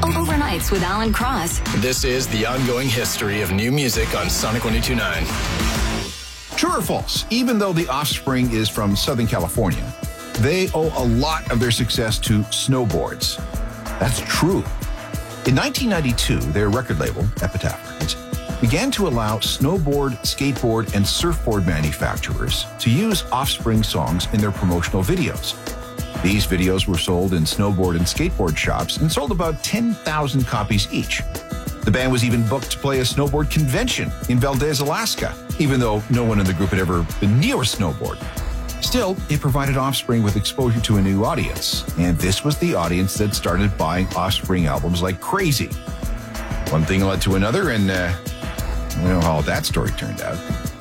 Overnights with Alan Cross. This is the ongoing history of new music on Sonic 102.9. True or false? Even though The Offspring is from Southern California, they owe a lot of their success to snowboards. That's true. In 1992, their record label, Epitaph Records, began to allow snowboard, skateboard, and surfboard manufacturers to use Offspring songs in their promotional videos. These videos were sold in snowboard and skateboard shops and sold about 10,000 copies each. The band was even booked to play a snowboard convention in Valdez, Alaska, even though no one in the group had ever been near a snowboard. Still, it provided Offspring with exposure to a new audience, and this was the audience that started buying Offspring albums like crazy. One thing led to another, and we know how that story turned out.